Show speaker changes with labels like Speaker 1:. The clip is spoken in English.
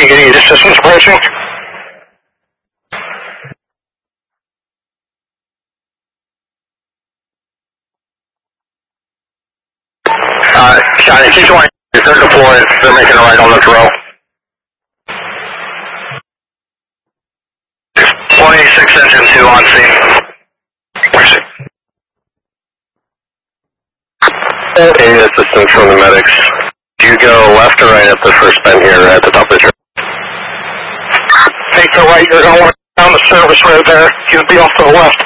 Speaker 1: you getting your systems approaching? County 220, they're deployed. They're making a right on this row. 186 engine 2 on scene. Mercy. Any assistance from the medics? Do you go left or right at the first bend here at the top of the trip? Take the right, you're going to want to down the service road there. You'll be off to the left.